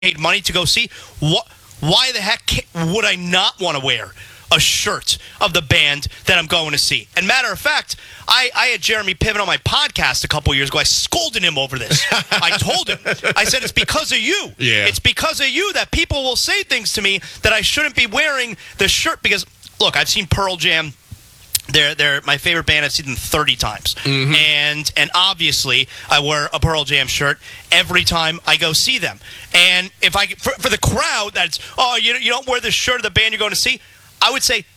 paid money to go see. Why the heck would I not want to wear a shirt of the band that I'm going to see? And matter of fact, I had Jeremy Piven on my podcast a couple years ago. I scolded him over this. I told him. I said, it's because of you. Yeah. It's because of you that people will say things to me that I shouldn't be wearing the shirt. Because, look, I've seen Pearl Jam. They're my favorite band. I've seen them 30 times. Mm-hmm. And obviously, I wear a Pearl Jam shirt every time I go see them. And if for the crowd that's, you don't wear the shirt of the band you're going to see, I would say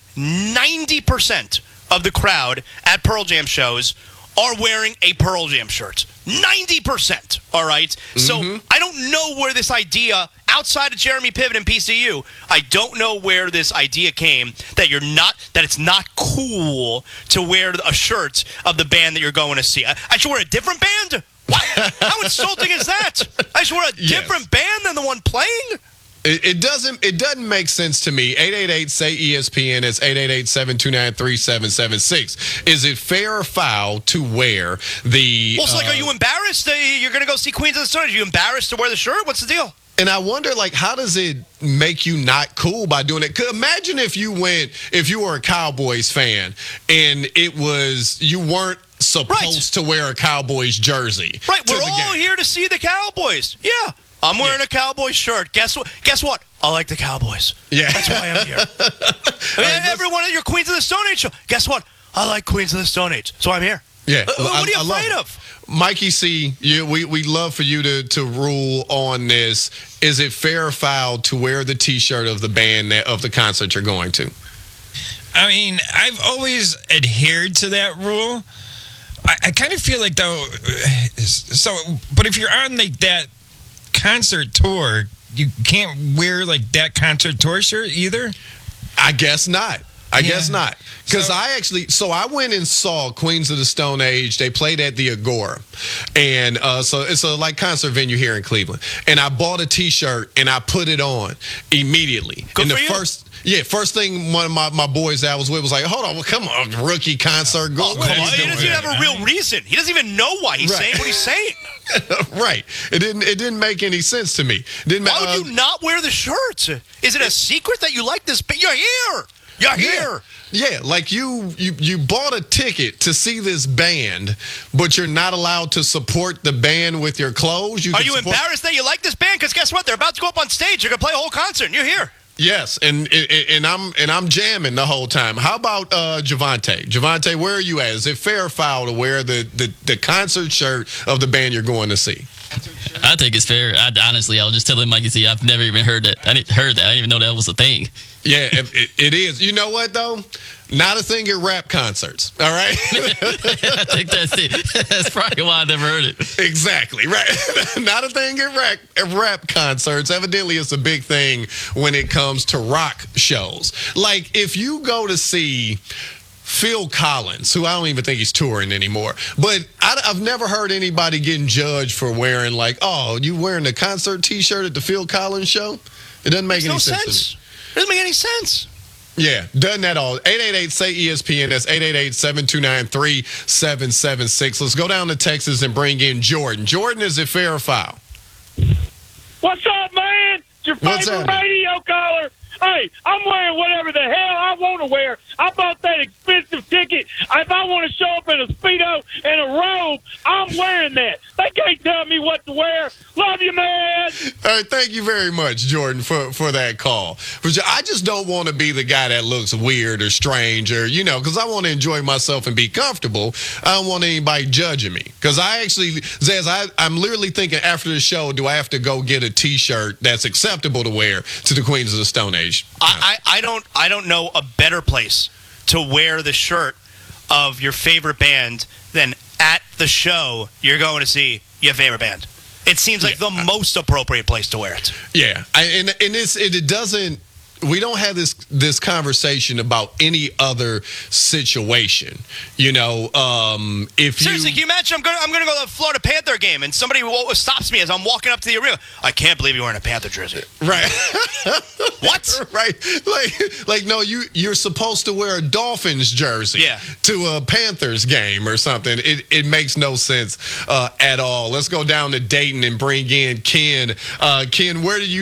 90% of the crowd at Pearl Jam shows are wearing a Pearl Jam shirt. 90%. All right? Mm-hmm. So I don't know where this idea, outside of Jeremy Piven and PCU, I don't know where this idea came that it's not cool to wear a shirt of the band that you're going to see. I should wear a different band? What? How insulting is that? I should wear a different band than the one playing? It doesn't make sense to me. 888-SAY-ESPN. It's 888-729-3776. Is it fair or foul to wear the... Well, are you embarrassed? You're going to go see Queens of the Stone Age. Are you embarrassed to wear the shirt? What's the deal? And I wonder, how does it make you not cool by doing it? 'Cause imagine if you were a Cowboys fan and you weren't supposed to wear a Cowboys jersey. Right, we're all here to see the Cowboys. Yeah. I'm wearing a Cowboys shirt. Guess what? I like the Cowboys. Yeah. That's why I'm here. Everyone at your Queens of the Stone Age show. Guess what? I like Queens of the Stone Age. So I'm here. Yeah. What are you afraid of? Mikey C., we'd love for you to rule on this. Is it fair or foul to wear the T-shirt of the band of the concert you're going to? I mean, I've always adhered to that rule. I kind of feel like, though, but if you're on that concert tour, you can't wear that concert tour shirt either? I guess not. Guess not. Because I went and saw Queens of the Stone Age. They played at the Agora. And so it's a concert venue here in Cleveland. And I bought a T-shirt and I put it on immediately. Good for you. First thing one of my boys that I was with was like, hold on, come on, rookie concert. He doesn't even have a real reason. He doesn't even know why he's saying what he's saying. Right. It didn't make any sense to me. Why would you not wear the shirt? Is it a secret that you like this? You're here. You're here. Yeah, you bought a ticket to see this band, but you're not allowed to support the band with your clothes. Are you embarrassed that you like this band? Because guess what? They're about to go up on stage. They're going to play a whole concert, and you're here. Yes, and I'm jamming the whole time. How about Javante? Javante, where are you at? Is it fair or foul to wear the concert shirt of the band you're going to see? I think it's fair. Honestly, I was just telling Mikey C, I've never even heard that. I didn't even know that was a thing. Yeah, it is. You know what, though? Not a thing at rap concerts, all right? I think that's it. That's probably why I never heard it. Exactly, right. Not a thing at rap concerts. Evidently, it's a big thing when it comes to rock shows. If you go to see Phil Collins, who I don't even think he's touring anymore, but I've never heard anybody getting judged for wearing you wearing a concert T-shirt at the Phil Collins show? It doesn't make any sense to me. It doesn't make any sense. Yeah, doesn't at all. 888-SAY-ESPN. That's 888-729-3776. Let's go down to Texas and bring in Jordan. Jordan, is it fair or foul? What's up, man? It's your favorite radio caller. Hey, I'm wearing whatever the hell I want to wear. I bought that expensive ticket. If I want to show up in a Speedo and a robe, I'm wearing that. They can't tell me what to wear. Love you, man. All right, thank you very much, Jordan, for that call. I just don't want to be the guy that looks weird or strange or, because I want to enjoy myself and be comfortable. I don't want anybody judging me. Because I'm literally thinking after the show, do I have to go get a T-shirt that's acceptable to wear to the Queens of the Stone Age? I don't know a better place to wear the shirt of your favorite band than at the show you're going to see your favorite band. It seems like the most appropriate place to wear it. Yeah, it doesn't. we don't have this conversation about any other situation. You know, if Seriously, you can you imagine? I'm gonna go to the Florida Panther game, and somebody stops me as I'm walking up to the arena. I can't believe you're wearing a Panther jersey. right. What? Right, like no, you're supposed to wear a Dolphins jersey to a Panthers game or something. It makes no sense at all. Let's go down to Dayton and bring in Ken. Ken, where do you